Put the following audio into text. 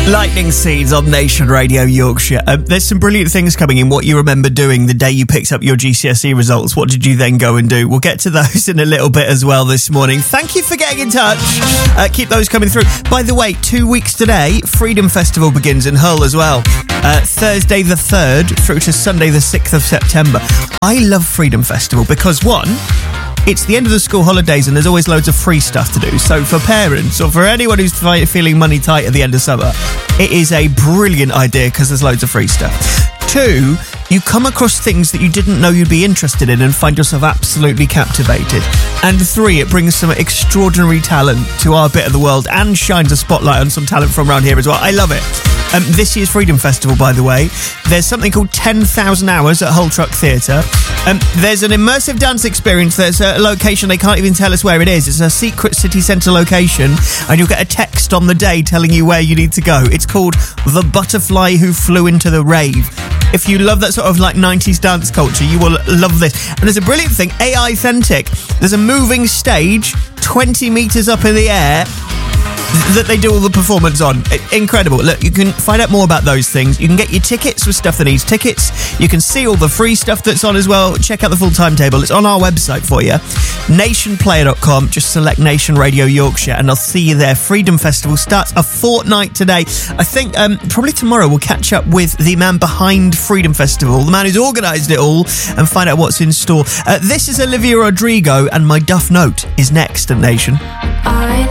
Lightning Seeds on Nation Radio Yorkshire. There's some brilliant things coming in. What you remember doing the day you picked up your GCSE results. What did you then go and do? We'll get to those in a little bit as well this morning. Thank you for getting in touch. Keep those coming through. By the way, 2 weeks today, Freedom Festival begins in Hull as well. Thursday the 3rd through to Sunday the 6th of September. I love Freedom Festival because, one, it's the end of the school holidays and there's always loads of free stuff to do. So for parents or for anyone who's feeling money tight at the end of summer, it is a brilliant idea because there's loads of free stuff. 2, you come across things that you didn't know you'd be interested in and find yourself absolutely captivated. And 3, it brings some extraordinary talent to our bit of the world and shines a spotlight on some talent from around here as well. I love it. This year's Freedom Festival, by the way, there's something called 10,000 Hours at Hull Truck Theatre. There's an immersive dance experience. There's a location, they can't even tell us where it is. It's a secret city centre location, and you'll get a text on the day telling you where you need to go. It's called The Butterfly Who Flew Into the Rave. If you love that sort of like 90s dance culture, you will love this. And there's a brilliant thing, AI-centric. There's a moving stage 20 metres up in the air that they do all the performance on. Incredible. Look, you can find out more about those things. You can get your tickets with stuff that needs tickets. You can see all the free stuff that's on as well. Check out the full timetable. It's on our website for you. Nationplayer.com. Just select Nation Radio Yorkshire and I'll see you there. Freedom Festival starts a fortnight today. I think probably tomorrow we'll catch up with the man behind Freedom Festival, the man who's organised it all, and find out what's in store. This is Olivia Rodrigo and My Duff Note is next at Nation.